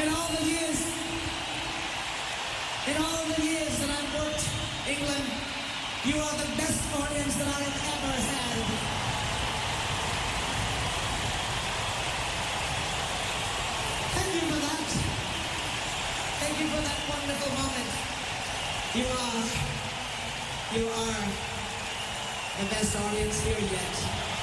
In all the years, that I've worked England, you are the best audience that I have ever had. Thank you for that. Thank you for that wonderful moment. You are the best audience here yet.